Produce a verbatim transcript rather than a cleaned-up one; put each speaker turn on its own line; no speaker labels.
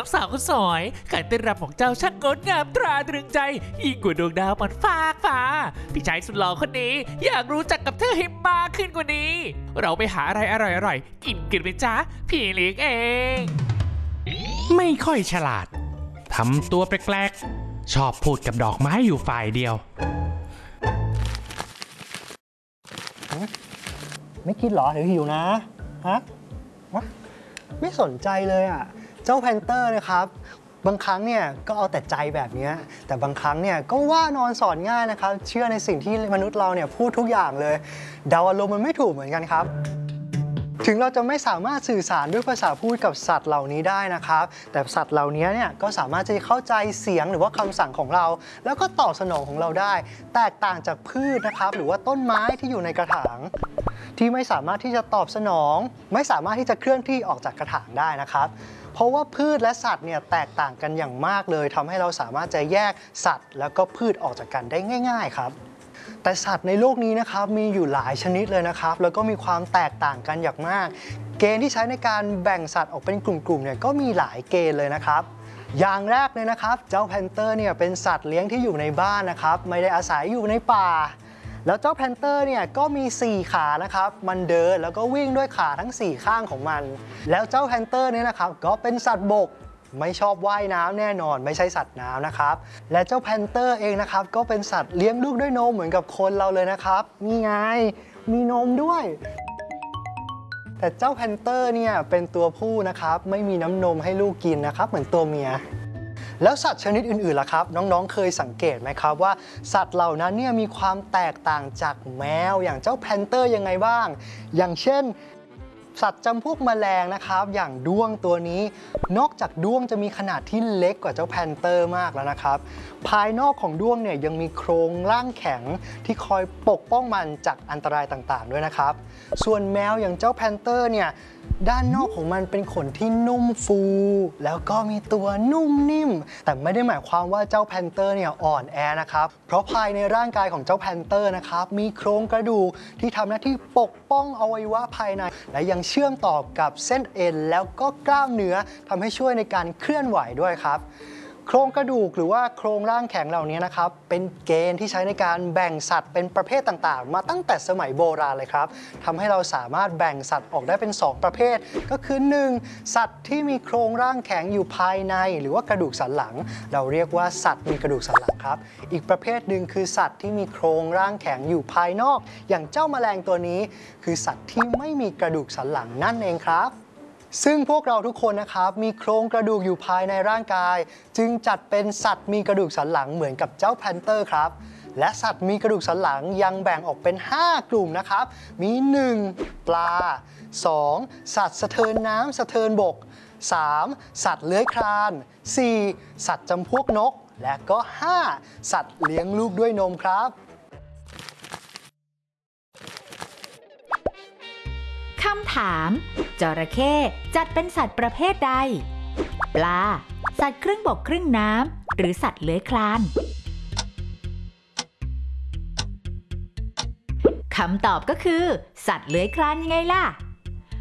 องสาวคนสวยการเต้นรำของเจ้าช่างงดงามตราตรึงใจยิ่งกว่าดวงดาวบนฟ้าฟ้าพี่ชายสุดหล่อคนนี้อยากรู้จักกับเธอให้มากขึ้นกว่านี้เราไปหาอะไรอร่อยๆกินกันไปจ้าพี่เลี้ยงเอง
ไม่ค่อยฉลาดทำตัวแปลกๆชอบพูดกับดอกไม้อยู่ฝ่ายเดียว
ไม่คิดหรอหรือหิวนะฮะไม่สนใจเลยอ่ะเจ้าแพนเตอร์นะครับบางครั้งเนี่ยก็เอาแต่ใจแบบนี้แต่บางครั้งเนี่ยก็ว่านอนสอนง่ายนะครับเชื่อในสิ่งที่มนุษย์เราเนี่ยพูดทุกอย่างเลยเดาอารมณ์มันไม่ถูกเหมือนกันครับถึงเราจะไม่สามารถสื่อสารด้วยภาษาพูดกับสัตว์เหล่านี้ได้นะครับแต่สัตว์เหล่านี้เนี่ยก็สามารถจะเข้าใจเสียงหรือว่าคำสั่งของเราแล้วก็ตอบสนองของเราได้แตกต่างจากพืชนะครับหรือว่าต้นไม้ที่อยู่ในกระถางที่ไม่สามารถที่จะตอบสนองไม่สามารถที่จะเคลื่อนที่ออกจากกระถางได้นะครับเพราะว่าพืชและสัตว์เนี่ยแตกต่างกันอย่างมากเลยทำให้เราสามารถจะแยกสัตว์แล้วก็พืชออกจากกันได้ง่ายๆครับแต่สัตว์ในโลกนี้นะครับมีอยู่หลายชนิดเลยนะครับแล้วก็มีความแตกต่างกันอย่างมากเกณฑ์ที่ใช้ในการแบ่งสัตว์ออกเป็นกลุ่มๆเนี่ยก็มีหลายเกณฑ์เลยนะครับอย่างแรกเลยนะครับเจ้าแพนเตอร์เนี่ยเป็นสัตว์เลี้ยงที่อยู่ในบ้านนะครับไม่ได้อาศัยอยู่ในป่าแล้วเจ้าแพนเตอร์เนี่ยก็มีสี่ขานะครับมันเดินแล้วก็วิ่งด้วยขาทั้งสี่ข้างของมันแล้วเจ้าแพนเตอร์เนี่ยนะครับก็เป็นสัตว์บกไม่ชอบว่ายน้ำแน่นอนไม่ใช่สัตว์น้ำนะครับและเจ้าแพนเตอร์เองนะครับก็เป็นสัตว์เลี้ยงลูกด้วยนมเหมือนกับคนเราเลยนะครับนี่ไงมีนมด้วยแต่เจ้าแพนเตอร์เนี่ยเป็นตัวผู้นะครับไม่มีน้ำนมให้ลูกกินนะครับเหมือนตัวเมียแล้วสัตว์ชนิดอื่นๆล่ะครับน้องๆเคยสังเกตไหมครับว่าสัตว์เหล่านั้นเนี่ยมีความแตกต่างจากแมวอย่างเจ้าแพนเตอร์ยังไงบ้างอย่างเช่นสัตว์จำพวกแมลงนะครับอย่างด้วงตัวนี้นอกจากด้วงจะมีขนาดที่เล็กกว่าเจ้าแพนเตอร์มากแล้วนะครับภายนอกของด้วงเนี่ยยังมีโครงร่างแข็งที่คอยปกป้องมันจากอันตรายต่างๆด้วยนะครับส่วนแมวอย่างเจ้าแพนเตอร์เนี่ยด้านนอกของมันเป็นขนที่นุ่มฟูแล้วก็มีตัวนุ่มนิ่มแต่ไม่ได้หมายความว่าเจ้าแพนเตอร์เนี่ยอ่อนแอนะครับเพราะภายในร่างกายของเจ้าแพนเตอร์นะครับมีโครงกระดูกที่ทำหน้าที่ปกป้องอวัยวะภายในและยังเชื่อมต่อกับเส้นเอ็นแล้วก็กล้ามเนื้อทำให้ช่วยในการเคลื่อนไหวด้วยครับโครงกระดูกหรือว่าโครงร่างแข็งเหล่านี้นะครับเป็นเกณฑ์ที่ใช้ในการแบ่งสัตว์เป็นประเภทต่างๆมาตั้งแต่สมัยโบราณเลยครับทำให้เราสามารถแบ่งสัตว์ออกได้เป็นสองประเภทก็คือหนึ่งสัตว์ที่มีโครงร่างแข็งอยู่ภายในหรือว่ากระดูกสันหลังเราเรียกว่าสัตว์มีกระดูกสันหลังครับอีกประเภทหนึ่งคือสัตว์ที่มีโครงร่างแข็งอยู่ภายนอกอย่างเจ้าแมลงตัวนี้คือสัตว์ที่ไม่มีกระดูกสันหลังนั่นเองครับซึ่งพวกเราทุกคนนะครับมีโครงกระดูกอยู่ภายในร่างกายจึงจัดเป็นสัตว์มีกระดูกสันหลังเหมือนกับเจ้าแพนเตอร์ครับและสัตว์มีกระดูกสันหลังยังแบ่งออกเป็นห้ากลุ่มนะครับมีหนึ่งปลาสองสัตว์สะเทินน้ำสะเทินบกสามสัตว์เลื้อยคลานสี่สัตว์จำพวกนกและก็ห้าสัตว์เลี้ยงลูกด้วยนมครับ
คำถามจระเข้จัดเป็นสัตว์ประเภทใดปลาสัตว์ครึ่งบกครึ่งน้ำหรือสัตว์เลื้อยคลานคำตอบก็คือสัตว์เลื้อยคลานยังไงล่ะ